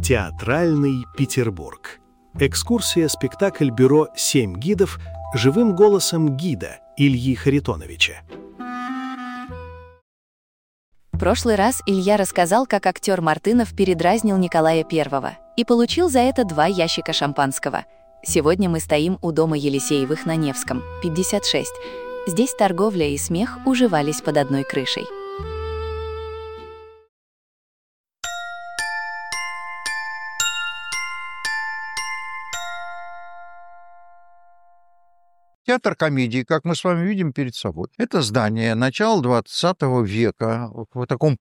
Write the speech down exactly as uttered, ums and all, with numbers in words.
Театральный Петербург. Экскурсия-спектакль бюро «Семь гидов» живым голосом гида Ильи Харитоновича. В прошлый раз Илья рассказал, как актер Мартынов передразнил Николая Первого и получил за это два ящика шампанского. Сегодня мы стоим у дома Елисеевых на Невском, пятьдесят шесть. Здесь торговля и смех уживались под одной крышей. Театр комедии, как мы с вами видим перед собой, это здание начала двадцатого века в таком